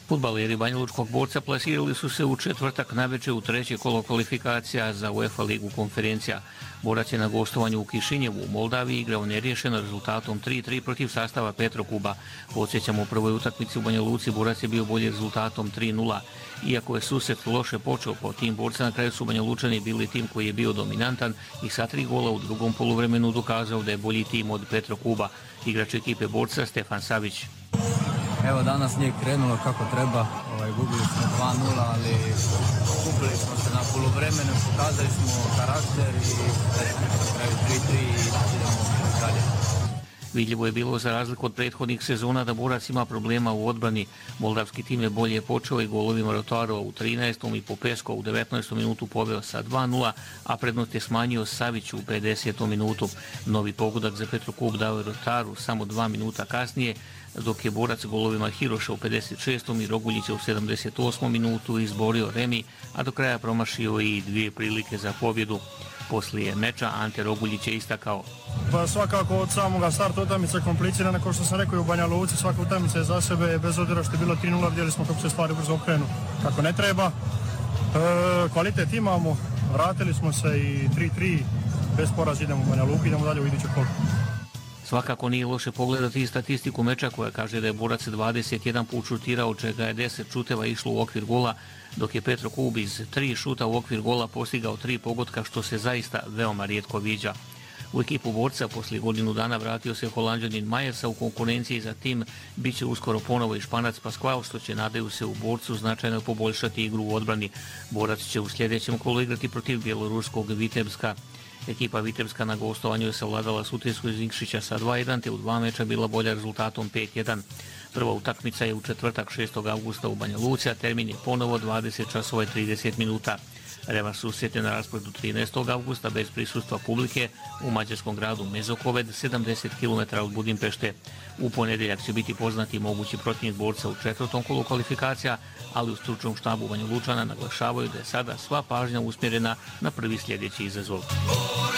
Fudbaleri banjalučkog Borca plasirali su se u četvrtak navečer u treće kolo kvalifikacija za UEFA ligu konferencija. Borac je na gostovanju u Kišinjevu u Moldaviji igrao neriješeno rezultatom 3-3 protiv sastava Petrokuba. Podsjećamo, u prvoj utakmici u Banja Luci Borac je bio bolji rezultatom 3-0. Iako je susret loše počeo po tim Borca, na kraju su Banja Lučani bili tim koji je bio dominantan i sa 3 gola u drugom poluvremenu dokazao da je bolji tim od Petrokuba. Igrač ekipe Borca Stefan Savić. Evo, danas nije krenulo kako treba, gubili smo 2-0, ali kupili smo se na poluvremenu, pokazali smo karakter i na kraju 3-3 i idemo dalje. Vidljivo je bilo, za razliku od prethodnih sezona, da Borac ima problema u odbrani. Moldavski tim je bolje počeo i golovima Rotarova u 13. i Popesko u 19. minutu poveo sa 2-0, a prednost je smanjio Savić u 50. minutu. Novi pogodak za Petrokub dao je Rotaru samo 2 minuta kasnije, dok je Borac golovima Hiroša u 56. i Roguljića u 78. minutu izborio remi, a do kraja promašio i 2 prilike za pobjedu. Poslije meča Ante Roguljić je istakao: Pa svakako od samoga starta utakmice komplicirana, kao što sam rekao i u Banja Luci, svaka utakmica je za sebe, bez obzira što je bilo 3-0, vidjeli smo kako se stvari brzo okrenu kako ne treba. Kvalitet imamo, vratili smo se i 3-3, bez poraza idemo u Banja Luku, idemo dalje u iduće kolo. Svakako nije loše pogledati i statistiku meča koja kaže da je Borac 21 put šutirao, čega je 10 šuteva išlo u okvir gola, dok je Petrokub iz 3 šuta u okvir gola postigao 3 pogotka, što se zaista veoma rijetko viđa. U ekipu Borca poslije godinu dana vratio se Holanđanin Majersa u konkurenciji za tim, bit će uskoro ponovo i Španac Pascual, što će, nadaju se, u Borcu značajno poboljšati igru u odbrani. Borac će u sljedećem kolu igrati protiv bjeloruskog Vitebska. Ekipa Vitebska na gostovanju je savladala Sutjesku iz Nikšića sa 2-1, te u 2 meča bila bolja rezultatom 5-1. Prva utakmica je u četvrtak 6. augusta u Banja Luci, a termin je ponovo 20 časova i 30 minuta. Revanš susret je na rasporedu 13. augusta bez prisustva publike u mađarskom gradu Mezokoved, 70 km od Budimpešte. U ponedjeljak će biti poznati mogući protivnik Borca u četvrtom kolu kvalifikacija, ali u stručnom štabu Banja Lučana naglašavaju da je sada sva pažnja usmjerena na prvi sljedeći izazov.